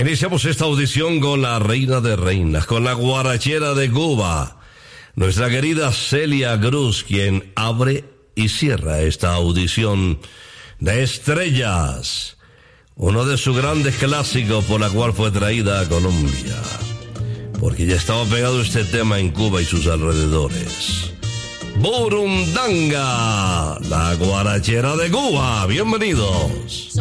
Iniciamos esta audición con la reina de reinas, con la guarachera de Cuba, nuestra querida Celia Cruz, quien abre y cierra esta audición de Estrellas, uno de sus grandes clásicos por la cual fue traída a Colombia, porque ya estaba pegado este tema en Cuba y sus alrededores. Burundanga, la guarachera de Cuba, bienvenidos.